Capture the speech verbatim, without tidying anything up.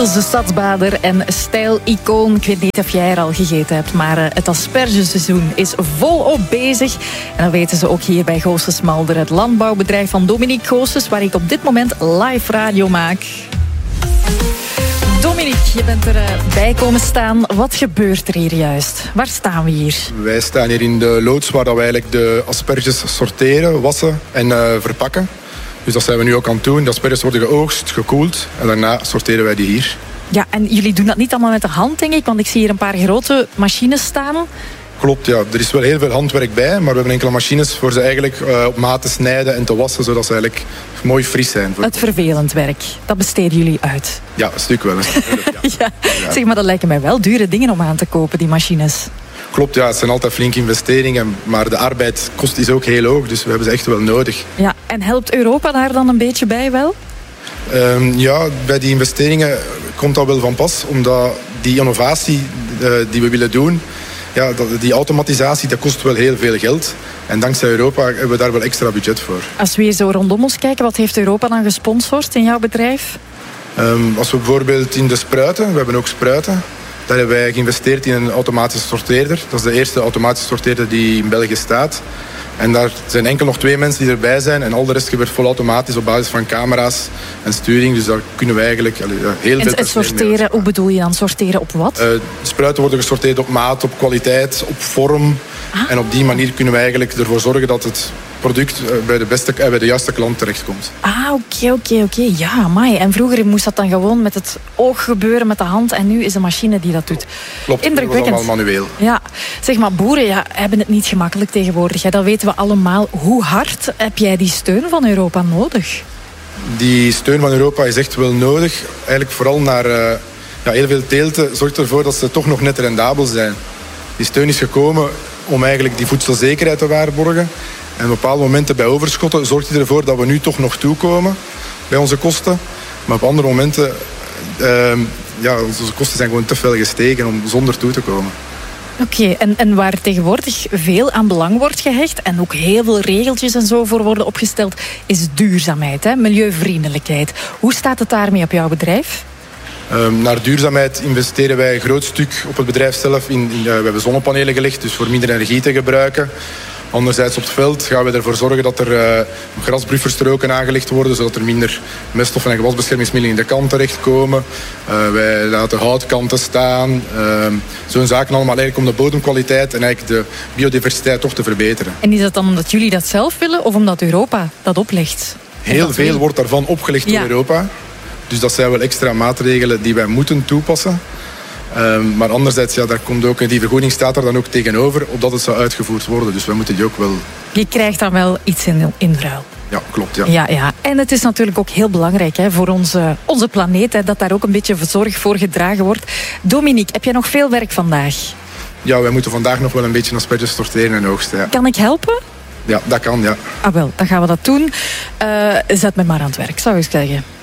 Ilse Stadsbader en stijl-icoon. Ik weet niet of jij er al gegeten hebt, maar uh, het aspergeseizoen is volop bezig. En dat weten ze ook hier bij Goossens Malder, het landbouwbedrijf van Dominique Goossens, waar ik op dit moment live radio maak. Dominique, je bent erbij komen staan. Wat gebeurt er hier juist? Waar staan we hier? Wij staan hier in de loods waar we eigenlijk de asperges sorteren, wassen en uh, verpakken. Dus dat zijn we nu ook aan het doen. De asperges worden geoogst, gekoeld en daarna sorteren wij die hier. Ja, en jullie doen dat niet allemaal met de hand, denk ik, want ik zie hier een paar grote machines staan. Klopt, ja. Er is wel heel veel handwerk bij, maar we hebben enkele machines voor ze eigenlijk uh, op maat te snijden en te wassen, zodat ze eigenlijk mooi fris zijn. Het vervelend werk, dat besteden jullie uit? Ja, een stuk wel. Een stuk wel ja. ja. Ja. Zeg, maar dat lijken mij wel dure dingen om aan te kopen, die machines. Klopt, ja, het zijn altijd flinke investeringen, maar de arbeidskost is ook heel hoog, dus we hebben ze echt wel nodig. Ja, en helpt Europa daar dan een beetje bij wel? Um, ja, bij die investeringen komt dat wel van pas, omdat die innovatie uh, die we willen doen, ja, die automatisatie, dat kost wel heel veel geld. En dankzij Europa hebben we daar wel extra budget voor. Als we hier zo rondom ons kijken, wat heeft Europa dan gesponsord in jouw bedrijf? Um, als we bijvoorbeeld in de spruiten, we hebben ook spruiten. Daar hebben wij geïnvesteerd in een automatische sorteerder. Dat is de eerste automatische sorteerder die in België staat. En daar zijn enkel nog twee mensen die erbij zijn. En al de rest gebeurt volautomatisch op basis van camera's en sturing. Dus daar kunnen we eigenlijk allee, heel veel... En sorteren, hoe bedoel je dan? Sorteren op wat? Uh, spruiten worden gesorteerd op maat, op kwaliteit, op vorm. Ah. En op die manier kunnen we eigenlijk ervoor zorgen dat het product bij de, beste, bij de juiste klant terechtkomt. Ah, oké, oké, oké. Ja, amai. En vroeger moest dat dan gewoon met het oog gebeuren, met de hand. En nu is de machine die dat doet. Klopt, indrukwekkend. Dat is allemaal manueel. Ja. Zeg maar, boeren ja, hebben het niet gemakkelijk tegenwoordig. Hè. Dat weten we allemaal. Hoe hard heb jij die steun van Europa nodig? Die steun van Europa is echt wel nodig. Eigenlijk vooral naar uh, ja, heel veel teelten zorgt ervoor dat ze toch nog net rendabel zijn. Die steun is gekomen om eigenlijk die voedselzekerheid te waarborgen. En op bepaalde momenten bij overschotten zorgt hij ervoor dat we nu toch nog toekomen bij onze kosten. Maar op andere momenten, uh, ja, onze kosten zijn gewoon te veel gestegen om zonder toe te komen. Oké, okay, en, en waar tegenwoordig veel aan belang wordt gehecht en ook heel veel regeltjes en zo voor worden opgesteld, is duurzaamheid, hè? Milieuvriendelijkheid. Hoe staat het daarmee op jouw bedrijf? Um, naar duurzaamheid investeren wij een groot stuk op het bedrijf zelf. In, in, uh, we hebben zonnepanelen gelegd, dus voor minder energie te gebruiken. Anderzijds op het veld gaan we ervoor zorgen dat er uh, grasbufferstroken aangelegd worden, zodat er minder meststoffen en gewasbeschermingsmiddelen in de kant terechtkomen. Uh, wij laten houtkanten staan. Uh, zo'n zaken allemaal eigenlijk om de bodemkwaliteit en eigenlijk de biodiversiteit toch te verbeteren. En is dat dan omdat jullie dat zelf willen of omdat Europa dat oplegt? Heel veel wil? wordt daarvan opgelegd ja. door Europa. Dus dat zijn wel extra maatregelen die wij moeten toepassen. Um, maar anderzijds, ja, daar komt ook, die vergoeding staat er dan ook tegenover, opdat het zou uitgevoerd worden. Dus wij moeten die ook wel... Je krijgt dan wel iets in, in ruil. Ja, klopt. Ja. Ja, ja. En het is natuurlijk ook heel belangrijk hè, voor onze, onze planeet, hè, dat daar ook een beetje zorg voor gedragen wordt. Dominique, heb jij nog veel werk vandaag? Ja, wij moeten vandaag nog wel een beetje asperges sorteren en oogsten. Ja. Kan ik helpen? Ja, dat kan, ja. Ah wel, dan gaan we dat doen. Uh, zet me maar aan het werk, zou ik zeggen.